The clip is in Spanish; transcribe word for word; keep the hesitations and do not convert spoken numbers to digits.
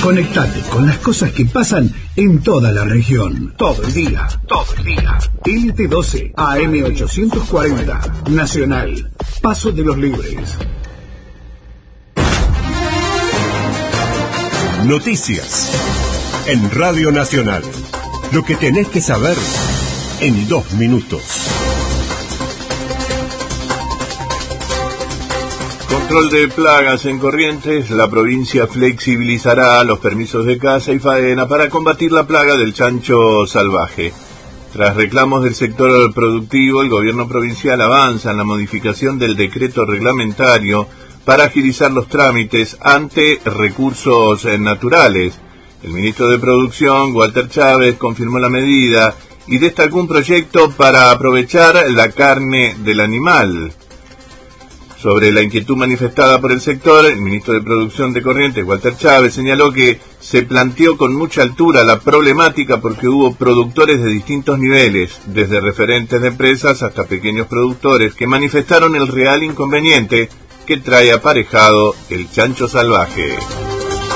Conectate con las cosas que pasan en toda la región. Todo el día, todo el día. L T doce, A M ochocientos cuarenta, Nacional, Paso de los Libres. Noticias en Radio Nacional. Lo que tenés que saber en dos minutos. Control de plagas en Corrientes. La provincia flexibilizará los permisos de caza y faena para combatir la plaga del chancho salvaje. Tras reclamos del sector productivo, el gobierno provincial avanza en la modificación del decreto reglamentario para agilizar los trámites ante recursos naturales. El ministro de Producción, Walter Chávez, confirmó la medida y destacó un proyecto para aprovechar la carne del animal. Sobre la inquietud manifestada por el sector, el ministro de Producción de Corrientes, Walter Chávez, señaló que se planteó con mucha altura la problemática porque hubo productores de distintos niveles, desde referentes de empresas hasta pequeños productores, que manifestaron el real inconveniente que trae aparejado el chancho salvaje.